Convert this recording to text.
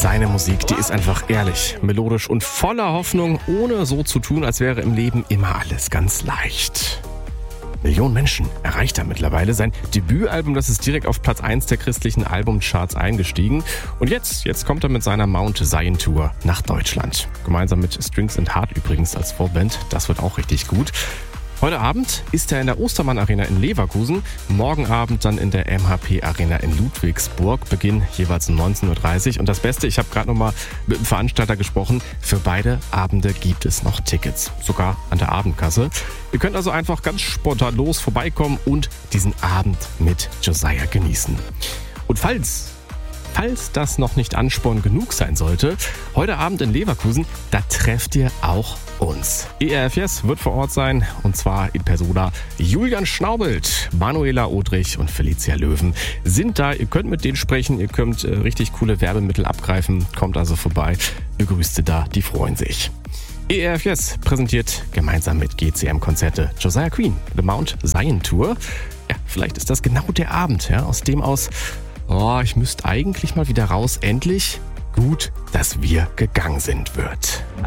Seine Musik, die ist einfach ehrlich, melodisch und voller Hoffnung, ohne so zu tun, als wäre im Leben immer alles ganz leicht. Millionen Menschen erreicht er mittlerweile. Sein Debütalbum, das ist direkt auf Platz 1 der christlichen Albumcharts eingestiegen. Und jetzt kommt er mit seiner Mount Zion Tour nach Deutschland. Gemeinsam mit Strings and Heart übrigens als Vorband. Das wird auch richtig gut. Heute Abend ist er in der Ostermann Arena in Leverkusen, morgen Abend dann in der MHP Arena in Ludwigsburg, Beginn jeweils um 19.30 Uhr. Und das Beste, ich habe gerade nochmal mit dem Veranstalter gesprochen, für beide Abende gibt es noch Tickets, sogar an der Abendkasse. Ihr könnt also einfach ganz spontan vorbeikommen und diesen Abend mit Josiah genießen. Und falls das noch nicht Ansporn genug sein sollte, heute Abend in Leverkusen, da trefft ihr auch uns. ERF Yes wird vor Ort sein, und zwar in Persona. Julian Schnaubelt, Manuela Odrich und Felicia Löwen sind da. Ihr könnt mit denen sprechen, ihr könnt richtig coole Werbemittel abgreifen. Kommt also vorbei, begrüßt sie da, die freuen sich. ERF Yes präsentiert gemeinsam mit GCM Konzerte Josiah Queen, The Mount Zion Tour. Ja, vielleicht ist das genau der Abend, aus dem ich müsste eigentlich mal wieder raus, endlich gut, dass wir gegangen sind wird.